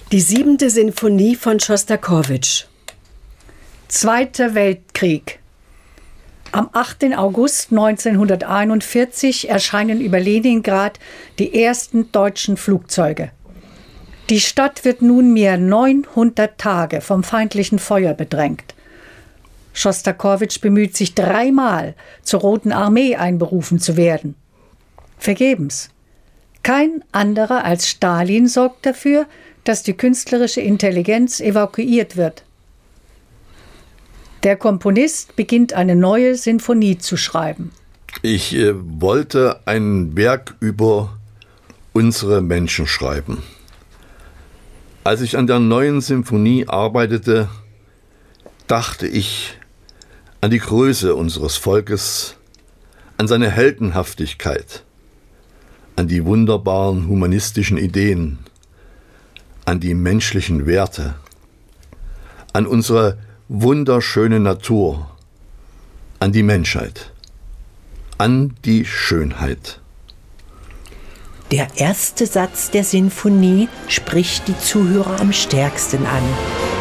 Die 7. Sinfonie von Schostakowitsch. Zweiter Weltkrieg. Am 8. August 1941 erscheinen über Leningrad die ersten deutschen Flugzeuge. Die Stadt wird nunmehr 900 Tage vom feindlichen Feuer bedrängt. Schostakowitsch bemüht sich 3-mal, zur Roten Armee einberufen zu werden. Vergebens. Kein anderer als Stalin sorgt dafür, dass die künstlerische Intelligenz evakuiert wird. Der Komponist beginnt eine neue Sinfonie zu schreiben. Ich wollte ein Werk über unsere Menschen schreiben. Als ich an der neuen Sinfonie arbeitete, dachte ich an die Größe unseres Volkes, an seine Heldenhaftigkeit, an die wunderbaren humanistischen Ideen, an die menschlichen Werte, an unsere wunderschöne Natur, an die Menschheit, an die Schönheit. Der erste Satz der Sinfonie spricht die Zuhörer am stärksten an.